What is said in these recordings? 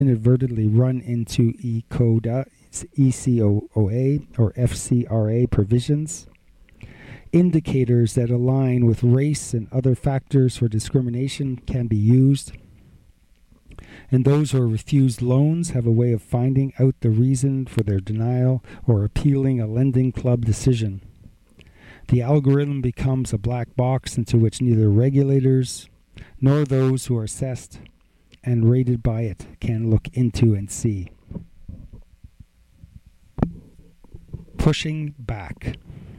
inadvertently run into ECOA or FCRA provisions. Indicators that align with race and other factors for discrimination can be used. And those who are refused loans have a way of finding out the reason for their denial or appealing a lending club decision. The algorithm becomes a black box into which neither regulators nor those who are assessed and rated by it can look into and see. Pushing back.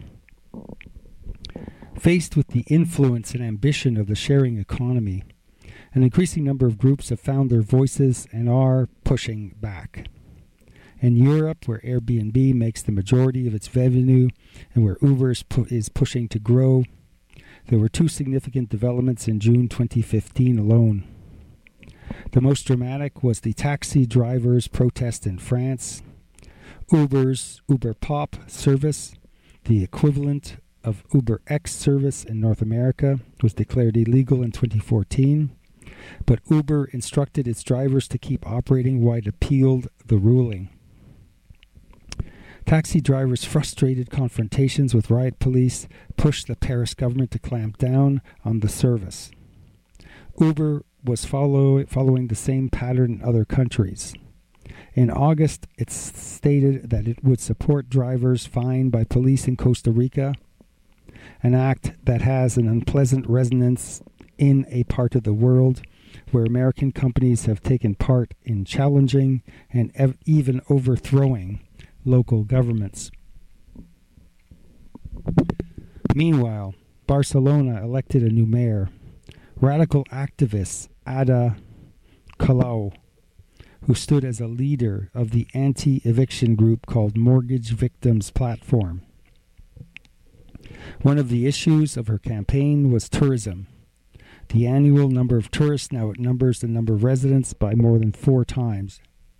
Faced with the influence and ambition of the sharing economy, an increasing number of groups have found their voices and are pushing back. In Europe, where Airbnb makes the majority of its revenue and where Uber is pushing to grow, there were two significant developments in June 2015 alone. The most dramatic was the taxi drivers' protest in France. Uber's Uber Pop service, the equivalent of UberX service in North America, was declared illegal in 2014, but Uber instructed its drivers to keep operating while it appealed the ruling. Taxi drivers' frustrated confrontations with riot police pushed the Paris government to clamp down on the service. Uber was following the same pattern in other countries. In August, it stated that it would support drivers fined by police in Costa Rica, an act that has an unpleasant resonance in a part of the world where American companies have taken part in challenging and even overthrowing local governments. Meanwhile, Barcelona elected a new mayor. Radical activist Ada Colau, who stood as a leader of the anti-eviction group called Mortgage Victims Platform. One of the issues of her campaign was tourism. The annual number of tourists now outnumbers the number of residents by more than 4 times.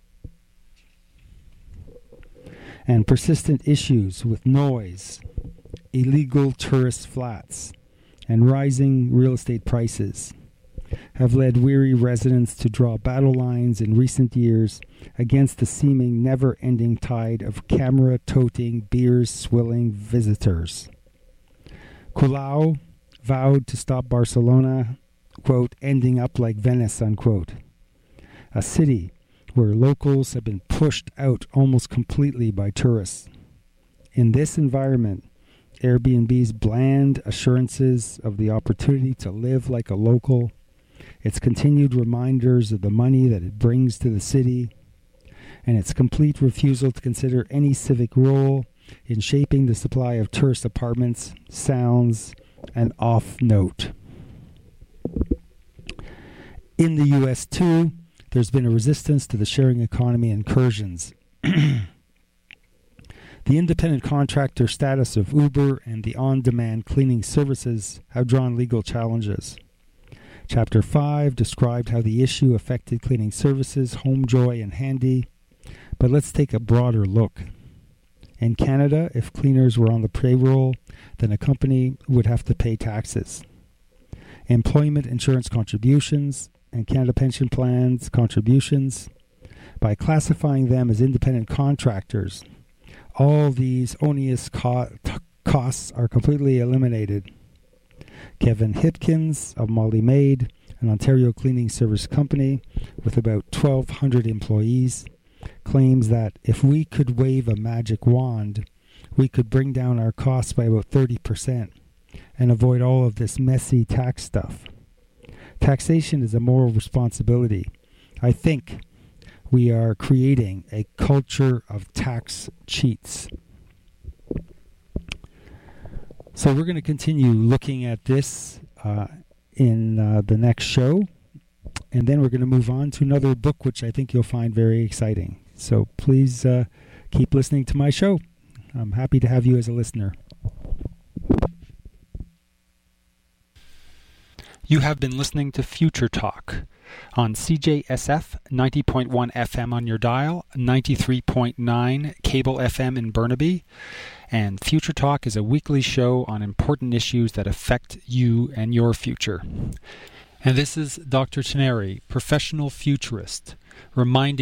And persistent issues with noise, illegal tourist flats, and rising real estate prices have led weary residents to draw battle lines in recent years against the seeming never-ending tide of camera-toting, beer-swilling visitors. Colau vowed to stop Barcelona, quote, ending up like Venice, unquote, a city where locals have been pushed out almost completely by tourists. In this environment, Airbnb's bland assurances of the opportunity to live like a local, its continued reminders of the money that it brings to the city, and its complete refusal to consider any civic role in shaping the supply of tourist apartments sounds an off note. In the U.S., too, there's been a resistance to the sharing economy incursions. The independent contractor status of Uber and the on-demand cleaning services have drawn legal challenges. Chapter 5 described how the issue affected cleaning services, HomeJoy, and Handy. But let's take a broader look. In Canada, if cleaners were on the payroll, then a company would have to pay taxes. Employment insurance contributions and Canada Pension Plans contributions. By classifying them as independent contractors, all these onerous costs are completely eliminated. Kevin Hipkins of Molly Maid, an Ontario cleaning service company with about 1,200 employees, claims that if we could wave a magic wand, we could bring down our costs by about 30% and avoid all of this messy tax stuff. Taxation is a moral responsibility. I think we are creating a culture of tax cheats. So we're going to continue looking at this in the next show. And then we're going to move on to another book, which I think you'll find very exciting. So please keep listening to my show. I'm happy to have you as a listener. You have been listening to Future Talk on CJSF 90.1 FM on your dial, 93.9 cable FM in Burnaby. And Future Talk is a weekly show on important issues that affect you and your future. And this is Dr. Tenneri, professional futurist, reminding